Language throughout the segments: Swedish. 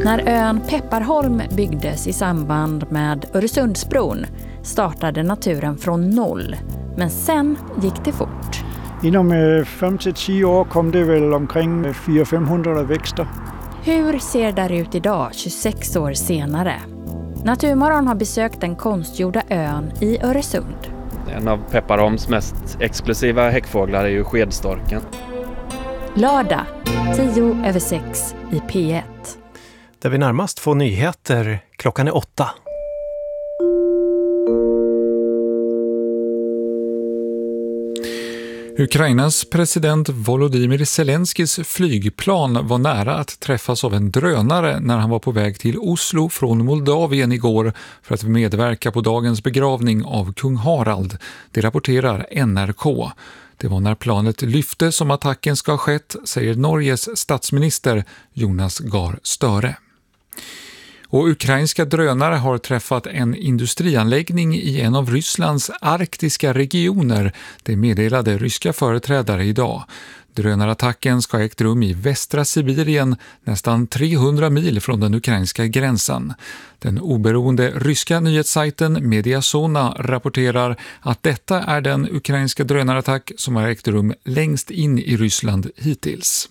När ön Pepparholm byggdes i samband med Öresundsbron startade naturen från noll. Men sen gick det fort. Inom 5-10 år kom det väl omkring 400-500 växter. Hur ser det ut idag 26 år senare? Naturmorgon har besökt den konstgjorda ön i Öresund. En av Pepparholms mest exklusiva häckfåglar är ju skedstorken. Lördag 6:10 i P1. Där vi närmast får nyheter klockan är 8. Ukrainas president Volodymyr Zelenskis flygplan var nära att träffas av en drönare när han var på väg till Oslo från Moldavien igår för att medverka på dagens begravning av kung Harald. Det rapporterar NRK. Det var när planet lyfte som attacken ska ha skett, säger Norges statsminister Jonas Gahr Støre. Och ukrainska drönare har träffat en industrianläggning i en av Rysslands arktiska regioner, det meddelade ryska företrädare idag. Drönarattacken ska ha ägt rum i västra Sibirien, nästan 300 mil från den ukrainska gränsen. Den oberoende ryska nyhetssajten Mediazona rapporterar att detta är den ukrainska drönarattack som har ägt rum längst in i Ryssland hittills.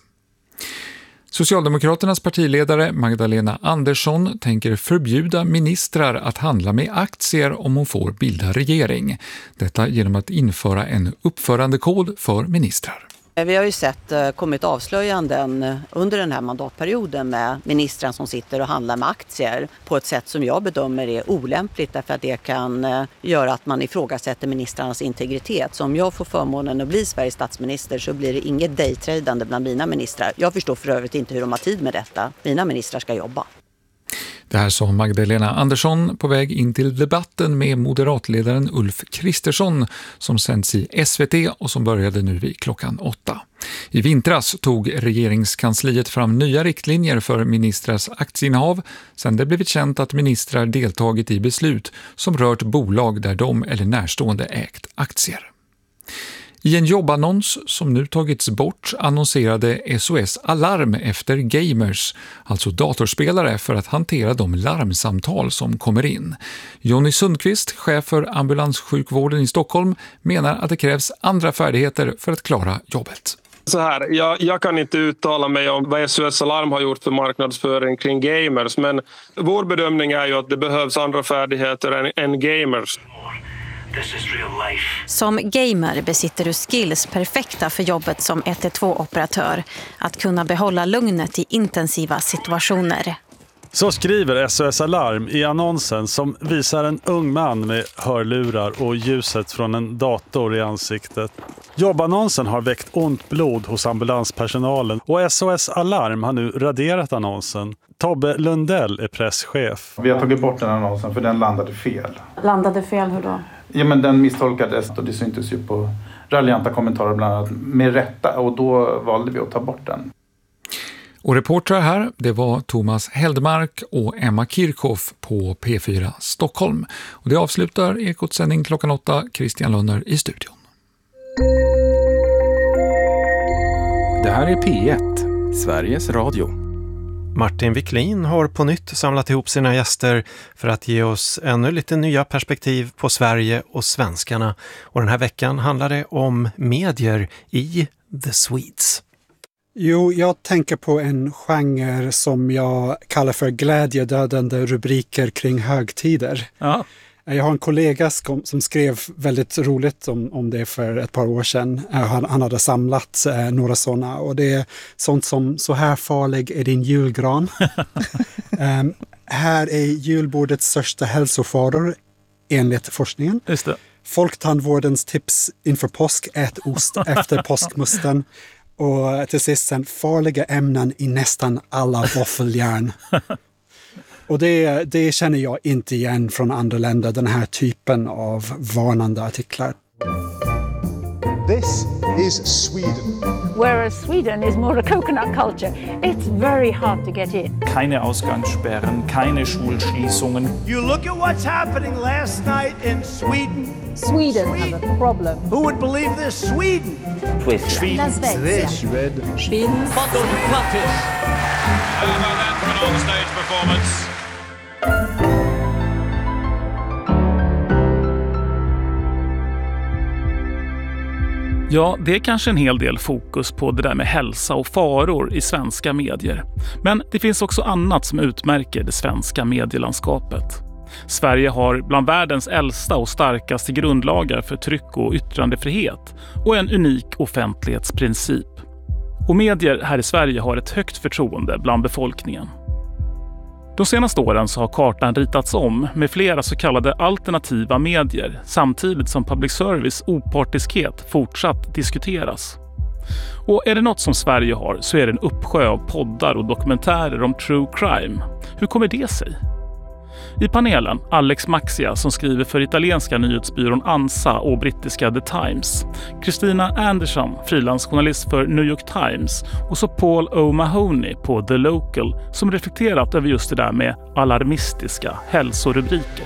Socialdemokraternas partiledare Magdalena Andersson tänker förbjuda ministrar att handla med aktier om hon får bilda regering. Detta genom att införa en uppförandekod för ministrar. Vi har ju kommit avslöjanden under den här mandatperioden med ministrar som sitter och handlar med aktier på ett sätt som jag bedömer är olämpligt därför att det kan göra att man ifrågasätter ministrarnas integritet. Så om jag får förmånen att bli Sveriges statsminister så blir det inget daytradande bland mina ministrar. Jag förstår för övrigt inte hur de har tid med detta. Mina ministrar ska jobba. Det här sa Magdalena Andersson på väg in till debatten med moderatledaren Ulf Kristersson som sänds i SVT och som började nu vid klockan 8. I vintras tog regeringskansliet fram nya riktlinjer för ministrars aktieinnehav sedan det blivit känt att ministrar deltagit i beslut som rört bolag där de eller närstående ägt aktier. I en jobbannons som nu tagits bort annonserade SOS Alarm efter gamers, alltså datorspelare, för att hantera de larmsamtal som kommer in. Jonny Sundqvist, chef för ambulanssjukvården i Stockholm, menar att det krävs andra färdigheter för att klara jobbet. Så här, jag kan inte uttala mig om vad SOS Alarm har gjort för marknadsföring kring gamers, men vår bedömning är ju att det behövs andra färdigheter än gamers. Som gamer besitter du skills perfekta för jobbet som 112-operatör. Att kunna behålla lugnet i intensiva situationer. Så skriver SOS Alarm i annonsen som visar en ung man med hörlurar och ljuset från en dator i ansiktet. Jobbannonsen har väckt ont blod hos ambulanspersonalen och SOS Alarm har nu raderat annonsen. Tobbe Lundell är presschef. Vi har tagit bort den annonsen för den landade fel. Landade fel, hur då? Ja, men den misstolkades och det syntes ju på raljanta kommentarer bland annat med rätta och då valde vi att ta bort den. Och reportrar här, det var Thomas Heldmark och Emma Kirchhoff på P4 Stockholm. Och det avslutar Ekots sändning klockan 8, Christian Lönner i studion. Det här är P1, Sveriges Radio. Martin Wiklin har på nytt samlat ihop sina gäster för att ge oss ännu lite nya perspektiv på Sverige och svenskarna. Och den här veckan handlar det om medier i The Swedes. Jo, jag tänker på en genre som jag kallar för glädjedödande rubriker kring högtider. Ja. Jag har en kollega som skrev väldigt roligt om det för ett par år sedan. Han hade samlat några sådana och det är sånt som så här farlig är din julgran. Här är julbordets största hälsofaror enligt forskningen. Just det. Folktandvårdens tips inför påsk, ät ost efter påskmusten. Och till sist sen farliga ämnen i nästan alla våffeljärn. Och det känner jag inte igen från andra länder, den här typen av varnande artiklar. This is Sweden. Whereas Sweden is more a coconut culture. It's very hard to get in. Keine Ausgangssperren, keine Schulschließungen. You look at what's happening last night in Sweden. Sweden has a problem. Who would believe this? Sweden. Sweden. Sweden. Sweden. Sweden. On stage before Ja, det är kanske en hel del fokus på det där med hälsa och faror i svenska medier. Men det finns också annat som utmärker det svenska medielandskapet. Sverige har bland världens äldsta och starkaste grundlagar för tryck- och yttrandefrihet och en unik offentlighetsprincip. Och medier här i Sverige har ett högt förtroende bland befolkningen. De senaste åren så har kartan ritats om med flera så kallade alternativa medier samtidigt som public service opartiskhet fortsatt diskuteras. Och är det något som Sverige har så är det en uppsjö av poddar och dokumentärer om true crime. Hur kommer det sig? I panelen Alex Maxia som skriver för italienska nyhetsbyrån ANSA och brittiska The Times. Christina Anderson, frilansjournalist för New York Times. Och så Paul O'Mahony på The Local som reflekterat över just det där med alarmistiska hälsorubriker.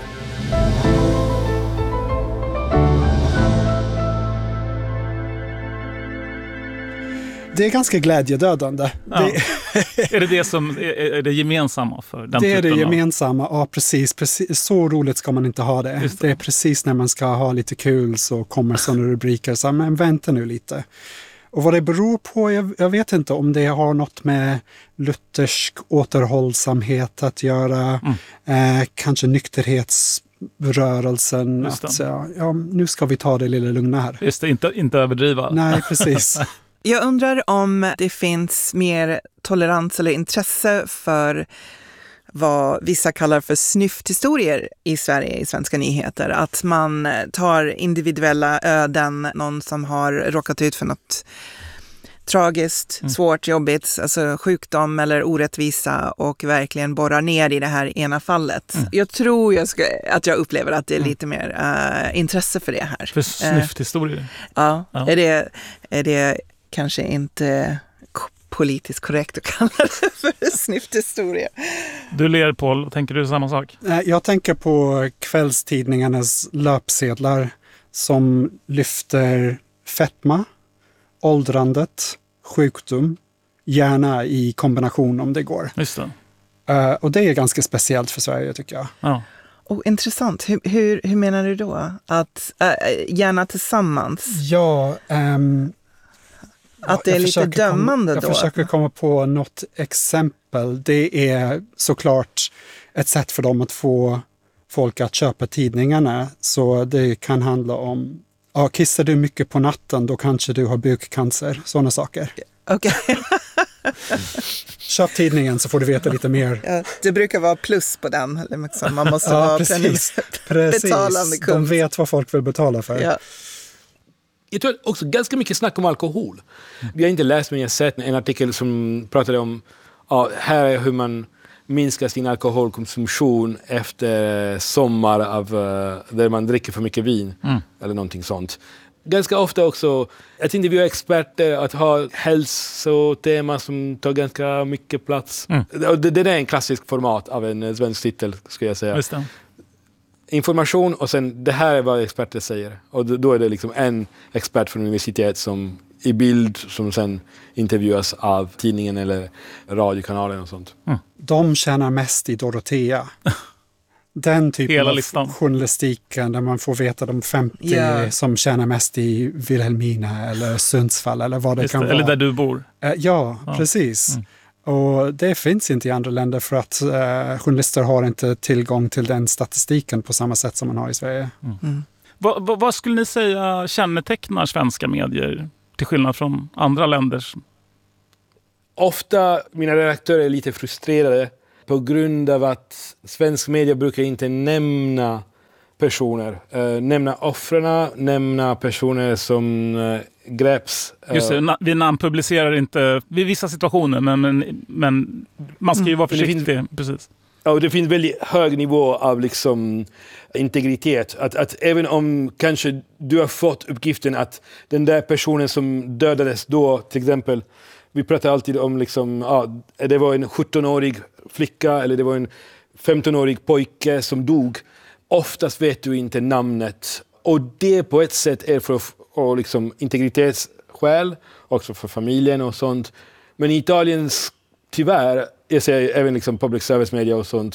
Det är ganska glädjedödande. Ja. Är det som är det gemensamma för den det är typen det gemensamma, ja precis. Så roligt ska man inte ha det. Det är precis när man ska ha lite kul så kommer sådana rubriker. Så, men vänta nu lite. Och vad det beror på, jag vet inte om det har något med luthersk återhållsamhet att göra. Kanske nykterhetsrörelsen. Att säga, ja, nu ska vi ta det lilla lugna här. Just det, inte överdriva. Nej, precis. Jag undrar om det finns mer tolerans eller intresse för vad vissa kallar för snyfthistorier i Sverige i svenska nyheter. Att man tar individuella öden, någon som har råkat ut för något tragiskt, svårt, jobbigt, alltså sjukdom eller orättvisa och verkligen borrar ner i det här ena fallet. Jag tror att jag upplever att det är lite mer intresse för det här. För snyfthistorier? Ja. Är det kanske inte politiskt korrekt att kalla det för snyfthistoria. Du ler, Paul. Tänker du samma sak? Jag tänker på kvällstidningarnas löpsedlar som lyfter fetma, åldrandet, sjukdom, gärna i kombination om det går. Just det. Och det är ganska speciellt för Sverige tycker jag. Ja. Intressant. Hur menar du då? Att gärna tillsammans? Ja, att det är lite dömande då? Jag försöker komma på något exempel. Det är såklart ett sätt för dem att få folk att köpa tidningarna. Så det kan handla om, kissar du mycket på natten då kanske du har bukcancer. Sådana saker. Okej. Köp tidningen så får du veta lite mer. Ja, det brukar vara plus på den. Liksom. Man måste vara precis. betalande kund. De vet vad folk vill betala för. Ja. Jag tror också ganska mycket snack om alkohol. Vi har inte läst, men jag har sett en artikel som pratade om här är hur man minskar sin alkoholkonsumtion efter sommar där man dricker för mycket vin eller någonting sånt. Ganska ofta också att intervjua experter, att ha hälsotema som tar ganska mycket plats. Det är en klassisk format av en svensk titel, skulle jag säga. Just det. Information och sen det här är vad experter säger. Och då är det liksom en expert från universitet som i bild som sen intervjuas av tidningen eller radiokanalen och sånt. De tjänar mest i Dorotea. Den typen av journalistiken där man får veta de 50 som tjänar mest i Vilhelmina eller Sundsvall eller vad det kan vara. Eller där du bor. Ja, precis. Och det finns inte i andra länder för att journalister har inte tillgång till den statistiken på samma sätt som man har i Sverige. Vad skulle ni säga kännetecknar svenska medier till skillnad från andra länders? Ofta mina redaktörer är lite frustrerade på grund av att svensk media brukar inte nämna personer. Nämna offren, nämna personer som greps. Just det, vi namnpublicerar inte vid vissa situationer, men man ska ju vara försiktig. Precis. Ja, det finns väldigt hög nivå av liksom integritet. Att även om kanske du har fått uppgiften att den där personen som dödades då, till exempel, vi pratar alltid om liksom, det var en 17-årig flicka eller det var en 15-årig pojke som dog. Oftast vet du inte namnet. Och det på ett sätt är för liksom integritetsskäl, också för familjen och sånt. Men i Italien, tyvärr, jag säger även liksom public service media och sånt,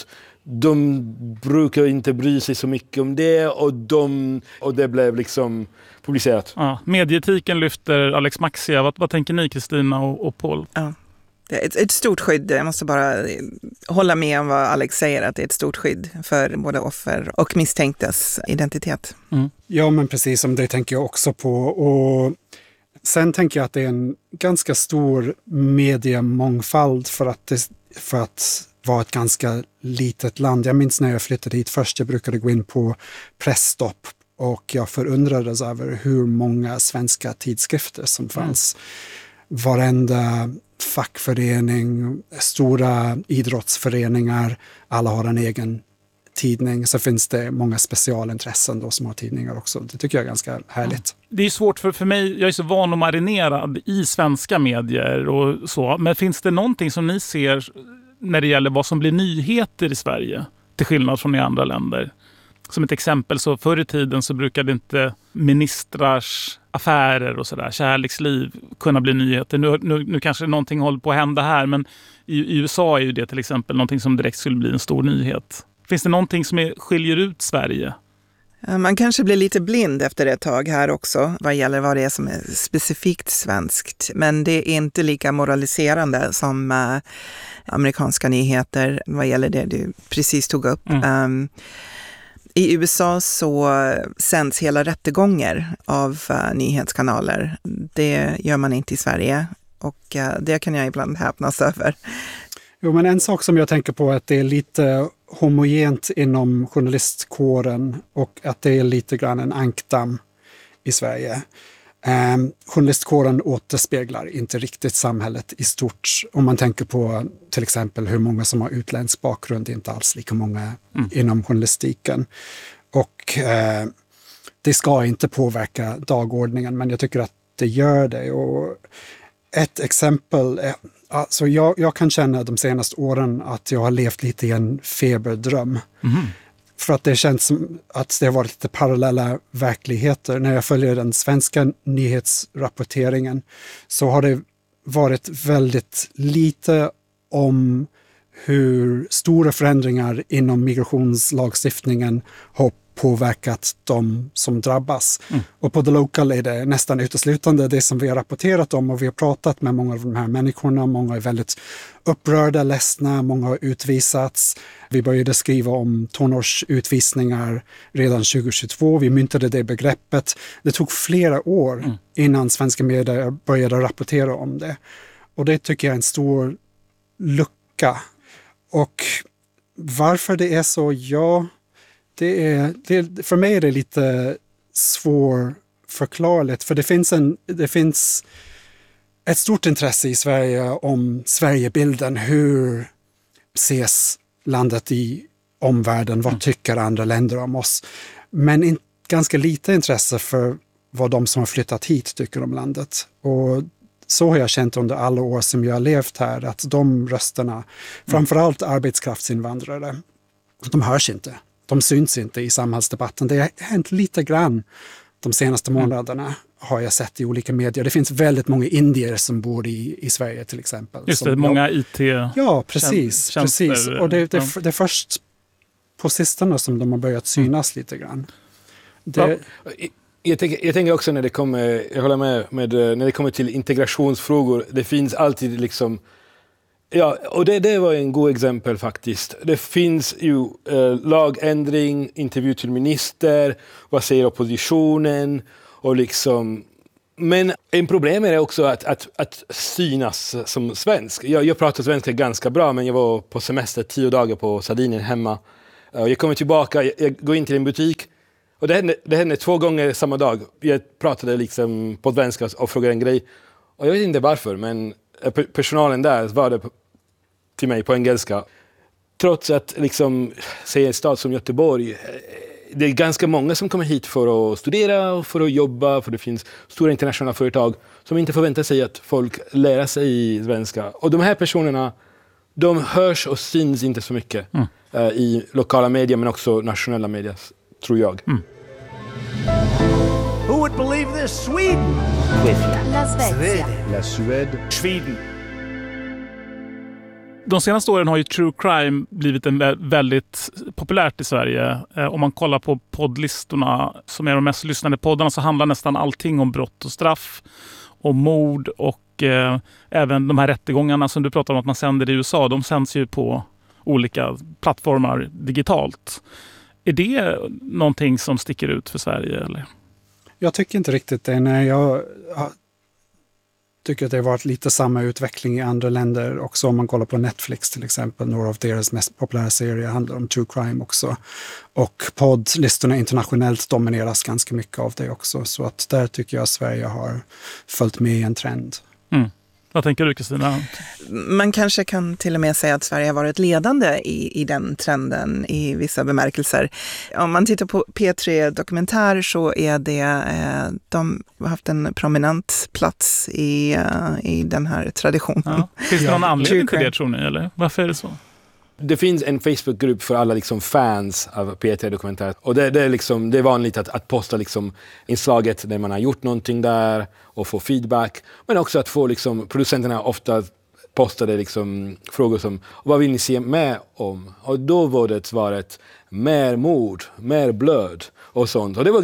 de brukar inte bry sig så mycket om det och det blev liksom publicerat. Ja, medieetiken lyfter Alex Maxia. Vad tänker ni, Kristina och Paul? Ja. Det är ett stort skydd. Jag måste bara hålla med om vad Alex säger, att det är ett stort skydd för både offer och misstänktas identitet. Mm. Ja, men precis som det tänker jag också på. Och sen tänker jag att det är en ganska stor mediemångfald för att vara ett ganska litet land. Jag minns när jag flyttade hit först, jag brukade gå in på Pressstopp och jag förundrades över hur många svenska tidskrifter som fanns. Varenda fackförening, stora idrottsföreningar, alla har en egen tidning. Så finns det många specialintressen då som har tidningar också. Det tycker jag är ganska härligt. Det är svårt för mig, jag är så van och marinerad i svenska medier och så. Men finns det någonting som ni ser när det gäller vad som blir nyheter i Sverige till skillnad från i andra länder? Som ett exempel, så förr i tiden så brukade inte ministrars affärer och sådär, kärleksliv kunna bli nyheter. Nu kanske någonting håller på att hända här, men i USA är ju det till exempel någonting som direkt skulle bli en stor nyhet. Finns det någonting som skiljer ut Sverige? Man kanske blir lite blind efter ett tag här också vad gäller vad det är som är specifikt svenskt. Men det är inte lika moraliserande som amerikanska nyheter vad gäller det du precis tog upp. I USA så sänds hela rättegångar av nyhetskanaler. Det gör man inte i Sverige och det kan jag ibland häpnas över. Jo, men en sak som jag tänker på är att det är lite homogent inom journalistkåren och att det är lite grann en ankdamm i Sverige. Journalistkåren återspeglar inte riktigt samhället i stort. Om man tänker på till exempel hur många som har utländsk bakgrund, inte alls lika många inom journalistiken. Och det ska inte påverka dagordningen, men jag tycker att det gör det. Och ett exempel är, alltså jag kan känna de senaste åren att jag har levt lite i en feberdröm. För att det känns som att det har varit lite parallella verkligheter. När jag följer den svenska nyhetsrapporteringen så har det varit väldigt lite om hur stora förändringar inom migrationslagstiftningen har påverkat de som drabbas. Och på The Local är det nästan uteslutande det som vi har rapporterat om, och vi har pratat med många av de här människorna. Många är väldigt upprörda, ledsna, många har utvisats. Vi började skriva om tonårsutvisningar redan 2022. Vi myntade det begreppet. Det tog flera år innan svenska medier började rapportera om det. Och det tycker jag är en stor lucka. Och varför det är så, för mig är det lite svårförklarligt, för det finns ett stort intresse i Sverige om Sverigebilden. Hur ses landet i omvärlden? Vad tycker andra länder om oss? Men ganska lite intresse för vad de som har flyttat hit tycker om landet. Och så har jag känt under alla år som jag har levt här, att de rösterna, framförallt arbetskraftsinvandrare, de hörs inte. De syns inte i samhällsdebatten. Det har hänt lite grann de senaste månaderna, har jag sett i olika medier. Det finns väldigt många indier som bor i Sverige till exempel. Just det, många IT. Ja, precis. Och det är först på sistone som de har börjat synas lite grann. Jag tänker också när det kommer, jag håller med när det kommer till integrationsfrågor, det finns alltid liksom, ja, och det var en god exempel faktiskt. Det finns ju lagändring, intervju till minister, vad säger oppositionen och liksom, men en problem är också att synas som svensk. Jag pratar svenska ganska bra, men jag var på semester 10 dagar på Sardinien hemma. Jag kommer tillbaka, jag går in till en butik. Och det hände 2 gånger samma dag. Jag pratade liksom på svenska och frågade en grej. Och jag vet inte varför, men personalen där svarade till mig på engelska. Trots att liksom, säg en stad som Göteborg, det är ganska många som kommer hit för att studera och för att jobba. För det finns stora internationella företag som inte förväntar sig att folk lär sig svenska. Och de här personerna, de hörs och syns inte så mycket i lokala medier, men också nationella medier, tror jag. Who would believe this? Sweden. La Suède. Sweden. De senaste åren har ju true crime blivit väldigt populärt i Sverige. Om man kollar på poddlistorna som är de mest lyssnade poddarna så handlar nästan allting om brott och straff, om mord och även de här rättegångarna som du pratar om att man sänder i USA. De sänds ju på olika plattformar digitalt. Är det någonting som sticker ut för Sverige? Eller? Jag tycker inte riktigt det. Nej, jag tycker att det har varit lite samma utveckling i andra länder också. Om man kollar på Netflix till exempel, några av deras mest populära serier handlar om true crime också. Och poddlistorna internationellt domineras ganska mycket av det också. Så att där tycker jag att Sverige har följt med i en trend. Mm. Vad tänker du, Kristina? Man kanske kan till och med säga att Sverige har varit ledande i den trenden i vissa bemärkelser. Om man tittar på P3 Dokumentär så är det, de har haft en prominent plats i den här traditionen. Ja. Finns det någon anledning till det, tror ni? Eller? Varför är det så? Det finns en Facebookgrupp för alla liksom fans av P3 Dokumentär. Och det är vanligt att posta liksom inslaget när man har gjort någonting där och få feedback. Men också att få liksom, producenterna ofta postade liksom frågor som vad vill ni se med om? Och då var det svaret mer mord, mer blöd och sånt. Och det var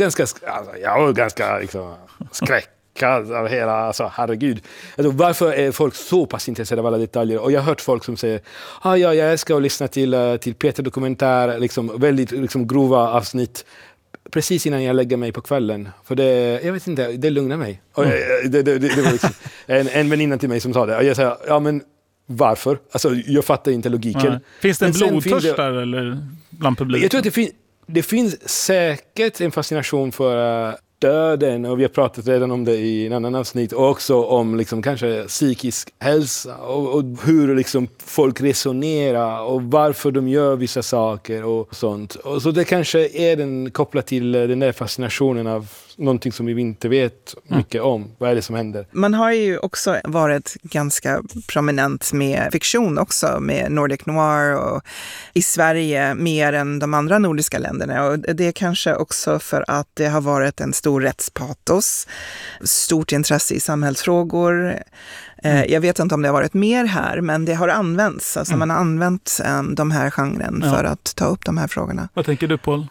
ganska liksom, skräck. Av hela, alltså, herregud. Alltså, varför är folk så pass intresserade av alla detaljer? Och jag har hört folk som säger jag älskar att lyssna till P3 Dokumentär, liksom, väldigt liksom, grova avsnitt precis innan jag lägger mig på kvällen. För det, jag vet inte, det lugnar mig. Och, det var liksom, en väninna till mig som sa det. Och jag sa, men varför? Alltså, jag fattar inte logiken. Nej. Finns det en blodtörst där eller bland publiken? Jag tror att det finns säkert en fascination för döden, och vi har pratat redan om det i en annan avsnitt, och också om liksom kanske psykisk hälsa och hur liksom folk resonerar och varför de gör vissa saker och sånt. Och så det kanske är den kopplat till den där fascinationen av någonting som vi inte vet mycket om. Vad är det som händer? Man har ju också varit ganska prominent med fiktion också, med Nordic Noir och i Sverige mer än de andra nordiska länderna. Och det är kanske också för att det har varit en stor rättspatos, stort intresse i samhällsfrågor. Jag vet inte om det har varit mer här, men det har använts. Alltså man har använt de här genren för att ta upp de här frågorna. Vad tänker du, Paul?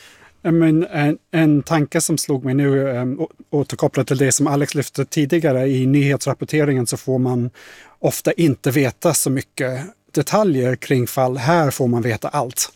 Men en tanke som slog mig nu, återkopplat till det som Alex lyfte tidigare, i nyhetsrapporteringen så får man ofta inte veta så mycket detaljer kring fall. Här får man veta allt.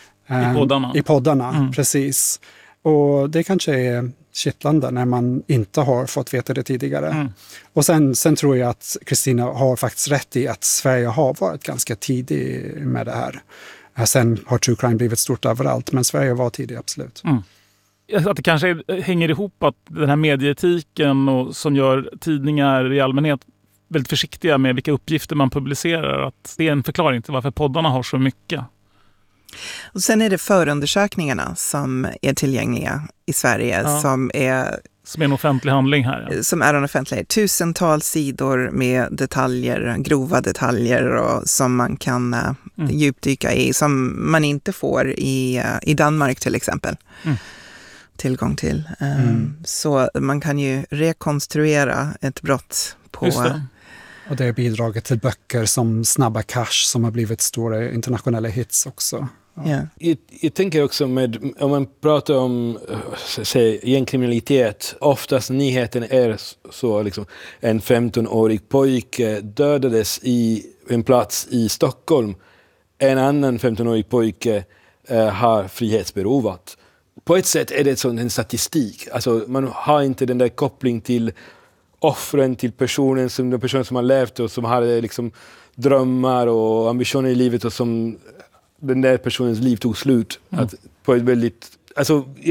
I poddarna? Precis. Och det kanske är kittlande när man inte har fått veta det tidigare. Och sen tror jag att Kristina har faktiskt rätt i att Sverige har varit ganska tidig med det här. Sen har true crime blivit stort överallt, men Sverige var tidig, absolut. Att det kanske hänger ihop att den här medieetiken och som gör tidningar i allmänhet väldigt försiktiga med vilka uppgifter man publicerar, att det är en förklaring till varför poddarna har så mycket. Och sen är det förundersökningarna som är tillgängliga i Sverige som är en offentlig handling här. Ja. Som är en offentlig. Tusentals sidor med detaljer, grova detaljer och som man kan djupdyka i, som man inte får i Danmark till exempel. Tillgång till. Så man kan ju rekonstruera ett brott på... Och det är bidraget till böcker som Snabba Cash som har blivit stora internationella hits också. Jag tänker också om man pratar om gängkriminalitet, oftast nyheten är så liksom, en 15-årig pojke dödades i en plats i Stockholm. En annan 15-årig pojke har frihetsberovat. På ett sätt är det en statistik. Alltså, man har inte den där koppling till offren, till personen som har levt och som hade liksom drömmar och ambitioner i livet och som den där personens liv tog slut. Att på ett väldigt, alltså,